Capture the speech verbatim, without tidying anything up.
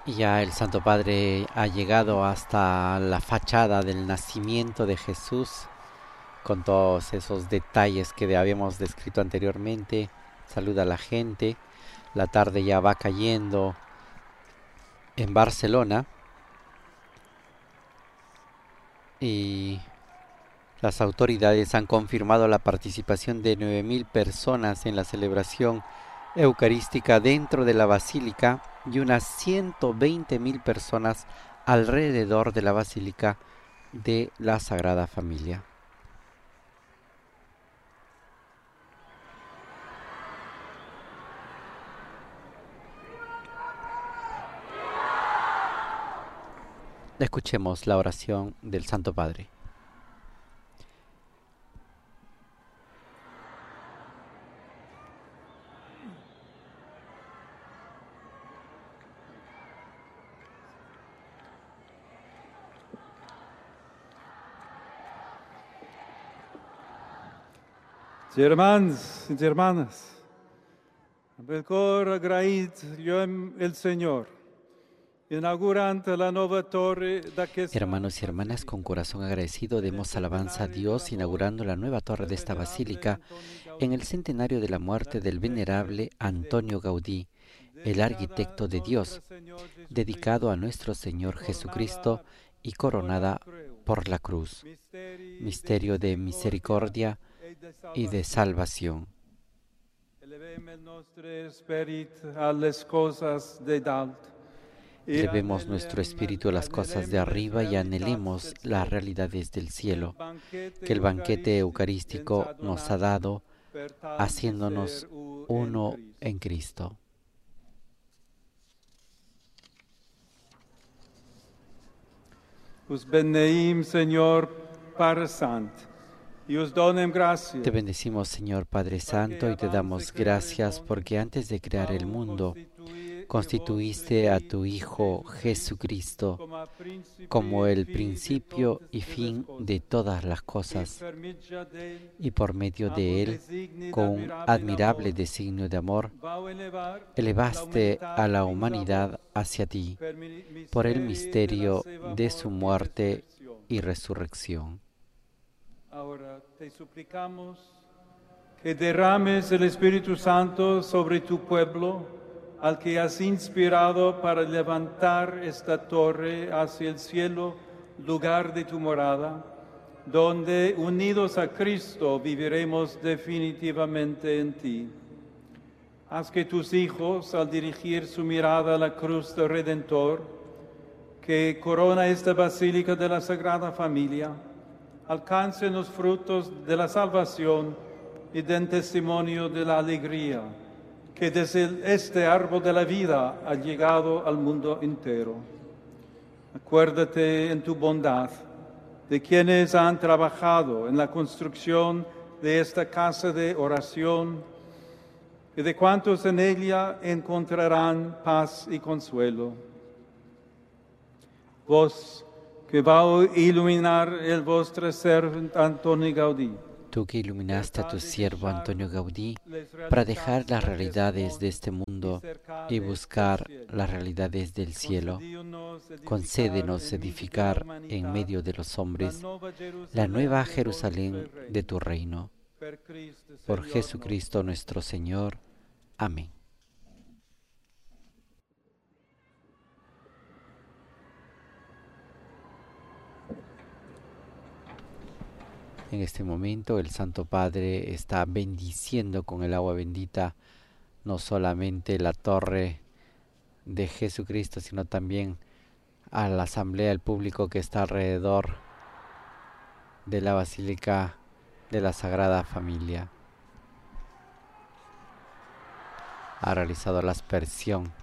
Y ya el Santo Padre ha llegado hasta la fachada del nacimiento de Jesús, con todos esos detalles que habíamos descrito anteriormente. Saluda a la gente. La tarde ya va cayendo en Barcelona y las autoridades han confirmado la participación de nueve mil personas en la celebración eucarística dentro de la basílica y unas ciento veinte mil personas alrededor de la basílica de la Sagrada Familia. Escuchemos la oración del Santo Padre. Germans y hermanas, amb el cor agraït lluem el Senyor, inaugurant la nova torre d'aquesta... Hermanos y hermanas, con corazón agradecido demos alabanza a Dios inaugurando la nueva torre de esta basílica en el centenario de la muerte del venerable Antonio Gaudí, el arquitecto de Dios, dedicado a nuestro Señor Jesucristo y coronada por la cruz, misterio de misericordia y de salvación. Elevemos nuestro espíritu a las cosas de arriba y anhelemos las realidades del cielo, que el banquete eucarístico nos ha dado, haciéndonos uno en Cristo. Us beneïm, Senyor, Pare Sant, y os donem gracias. Te bendecimos, Señor Padre Santo, y te damos gracias porque antes de crear el mundo, constituiste a tu Hijo Jesucristo como el principio y fin de todas las cosas, y por medio de Él, con un admirable designio de amor, elevaste a la humanidad hacia ti por el misterio de su muerte y resurrección. Ahora te suplicamos que derrames el Espíritu Santo sobre tu pueblo, al que has inspirado para levantar esta torre hacia el cielo, lugar de tu morada, donde unidos a Cristo viviremos definitivamente en ti. Haz que tus hijos, al dirigir su mirada a la cruz del Redentor, que corona esta basílica de la Sagrada Familia, alcancen los frutos de la salvación y den testimonio de la alegría que desde este árbol de la vida ha llegado al mundo entero. Acuérdate en tu bondad de quienes han trabajado en la construcción de esta casa de oración y de cuantos en ella encontrarán paz y consuelo. Vos que va a iluminar el vostro servant Antonio Gaudí. Tú que iluminaste a tu siervo Antonio Gaudí para dejar las realidades de este mundo y buscar las realidades del cielo, concédenos edificar en medio de los hombres la nueva Jerusalén de tu reino. Por Jesucristo nuestro Señor. Amén. En este momento el Santo Padre está bendiciendo con el agua bendita no solamente la torre de Jesucristo, sino también a la asamblea, el público que está alrededor de la Basílica de la Sagrada Familia. Ha realizado la aspersión